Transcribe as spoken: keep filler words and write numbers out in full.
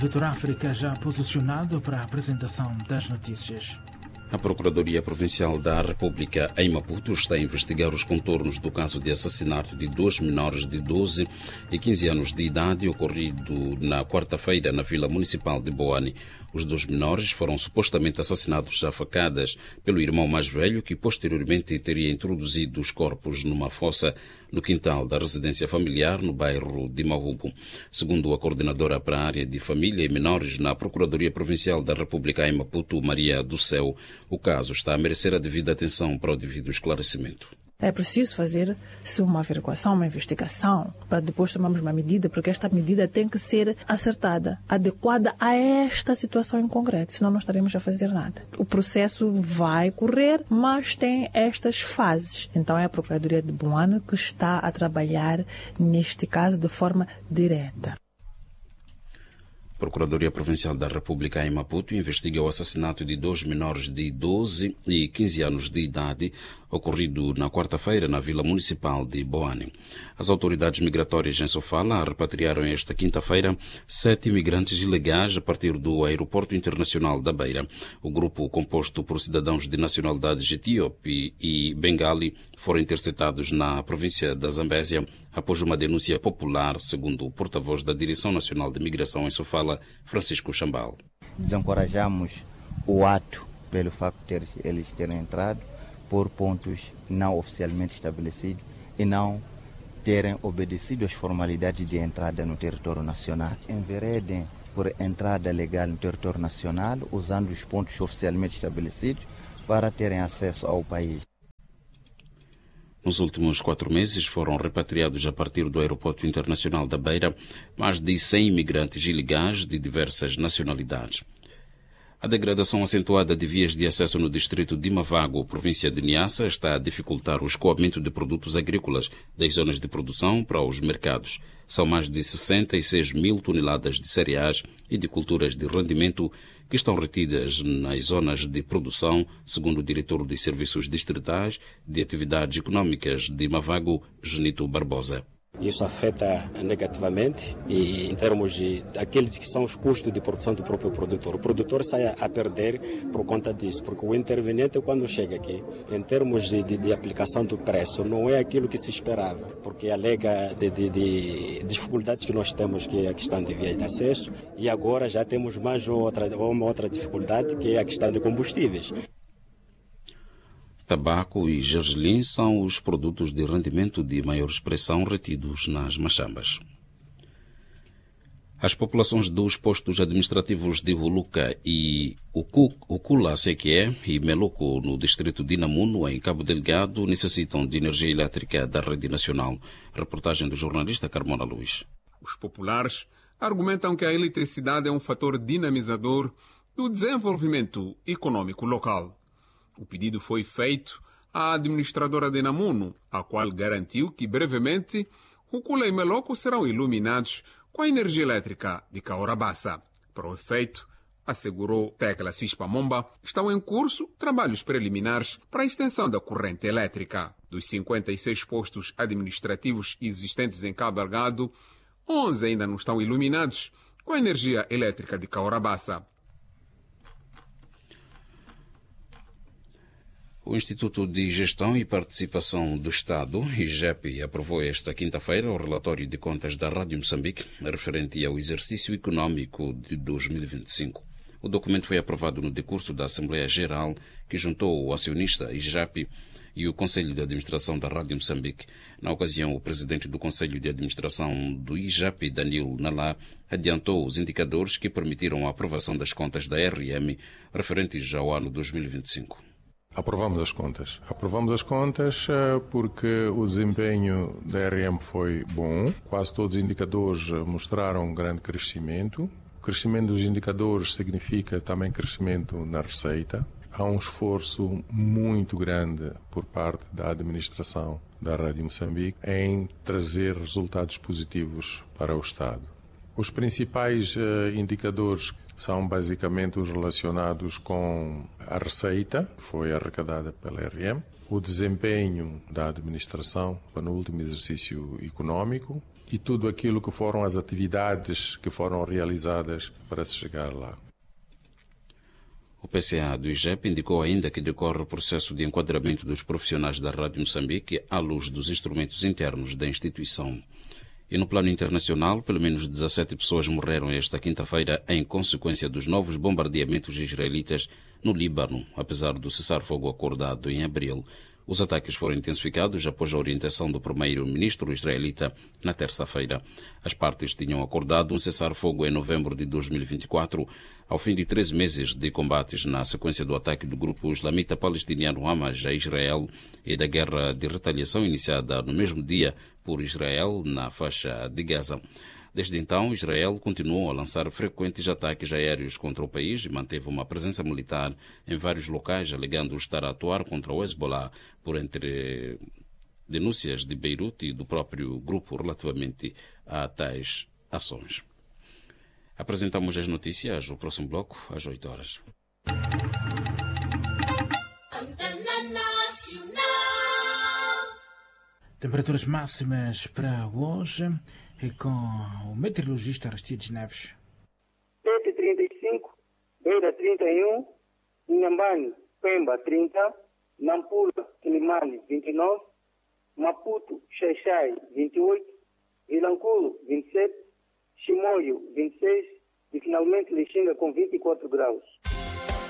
Vitor África já posicionado para a apresentação das notícias. A Procuradoria Provincial da República em Maputo está a investigar os contornos do caso de assassinato de dois menores de doze e quinze anos de idade ocorrido na quarta-feira na Vila Municipal de Boane. Os dois menores foram supostamente assassinados a facadas pelo irmão mais velho, que posteriormente teria introduzido os corpos numa fossa no quintal da residência familiar no bairro de Mahubo. Segundo a coordenadora para a área de família e menores na Procuradoria Provincial da República em Maputo, Maria do Céu, o caso está a merecer a devida atenção para o devido esclarecimento. É preciso fazer-se uma averiguação, uma investigação, para depois tomarmos uma medida, porque esta medida tem que ser acertada, adequada a esta situação em concreto, senão não estaremos a fazer nada. O processo vai correr, mas tem estas fases. Então é a Procuradoria de Boane que está a trabalhar neste caso de forma direta. A Procuradoria Provincial da República em Maputo investiga o assassinato de dois menores de doze e quinze anos de idade ocorrido na quarta-feira na Vila Municipal de Boane. As autoridades migratórias em Sofala repatriaram esta quinta-feira sete imigrantes ilegais a partir do Aeroporto Internacional da Beira. O grupo, composto por cidadãos de nacionalidades etíope e bengali, foram interceptados na província da Zambésia após uma denúncia popular, segundo o porta-voz da Direção Nacional de Migração em Sofala, Francisco Chambal. Desencorajamos o ato pelo facto de eles terem entrado por pontos não oficialmente estabelecidos e não terem obedecido às formalidades de entrada no território nacional. Enveredem por entrada legal no território nacional, usando os pontos oficialmente estabelecidos para terem acesso ao país. Nos últimos quatro meses foram repatriados a partir do Aeroporto Internacional da Beira mais de cem imigrantes ilegais de diversas nacionalidades. A degradação acentuada de vias de acesso no distrito de Mavago, província de Niassa, está a dificultar o escoamento de produtos agrícolas das zonas de produção para os mercados. São mais de sessenta e seis mil toneladas de cereais e de culturas de rendimento que estão retidas nas zonas de produção, segundo o diretor dos Serviços Distritais de Atividades Econômicas de Mavago, Genito Barbosa. Isso afeta negativamente e em termos de aqueles que são os custos de produção do próprio produtor. O produtor sai a perder por conta disso, porque o interveniente, quando chega aqui, em termos de, de, de aplicação do preço, não é aquilo que se esperava, porque alega de, de, de dificuldades que nós temos, que é a questão de vias de acesso, e agora já temos mais outra, uma outra dificuldade, que é a questão de combustíveis. Tabaco e gergelim são os produtos de rendimento de maior expressão retidos nas machambas. As populações dos postos administrativos de Huluca e Ukula Sequié e Meluco, no distrito de Namuno, em Cabo Delgado, necessitam de energia elétrica da rede nacional. Reportagem do jornalista Carmona Luís. Os populares argumentam que a eletricidade é um fator dinamizador do desenvolvimento econômico local. O pedido foi feito à administradora de Namuno, a qual garantiu que brevemente Ukula e Meloco serão iluminados com a energia elétrica de Caorabassa. Para o efeito, assegurou Tecla Cispa Momba, estão em curso trabalhos preliminares para a extensão da corrente elétrica. Dos cinquenta e seis postos administrativos existentes em Cabo Delgado, onze ainda não estão iluminados com a energia elétrica de Caorabassa. O Instituto de Gestão e Participação do Estado, I G E P, aprovou esta quinta-feira o relatório de contas da Rádio Moçambique referente ao exercício econômico de dois mil e vinte e cinco. O documento foi aprovado no decurso da Assembleia Geral, que juntou o acionista I G E P e o Conselho de Administração da Rádio Moçambique. Na ocasião, o presidente do Conselho de Administração do I G E P, Danilo Nalá, adiantou os indicadores que permitiram a aprovação das contas da R M referentes ao ano dois mil e vinte e cinco. Aprovamos as contas. Aprovamos as contas porque o desempenho da R M foi bom. Quase todos os indicadores mostraram um grande crescimento. O crescimento dos indicadores significa também crescimento na receita. Há um esforço muito grande por parte da administração da Rádio Moçambique em trazer resultados positivos para o Estado. Os principais indicadores são basicamente os relacionados com a receita, que foi arrecadada pela R M, o desempenho da administração no último exercício econômico e tudo aquilo que foram as atividades que foram realizadas para se chegar lá. O P C A do I G E P indicou ainda que decorre o processo de enquadramento dos profissionais da Rádio Moçambique à luz dos instrumentos internos da instituição. E no plano internacional, pelo menos dezassete pessoas morreram esta quinta-feira em consequência dos novos bombardeamentos israelitas no Líbano, apesar do cessar-fogo acordado em abril. Os ataques foram intensificados após a orientação do primeiro-ministro israelita na terça-feira. As partes tinham acordado um cessar-fogo em novembro de dois mil e vinte e quatro, ao fim de três meses de combates na sequência do ataque do grupo islamita palestiniano Hamas a Israel e da guerra de retaliação iniciada no mesmo dia por Israel na faixa de Gaza. Desde então, Israel continuou a lançar frequentes ataques aéreos contra o país e manteve uma presença militar em vários locais, alegando estar a atuar contra o Hezbollah, por entre denúncias de Beirute e do próprio grupo relativamente a tais ações. Apresentamos as notícias, o próximo bloco, às oito horas. Temperaturas máximas para hoje e com o meteorologista Aristides Neves. Tete trinta e cinco, Beira trinta e um, Inhambane, Pemba trinta, Nampula, Quilimane vinte e nove, Maputo, Xaixai vinte e oito, Vilanculo vinte e sete, Chimoio vinte e seis e finalmente Lixinga com vinte e quatro graus.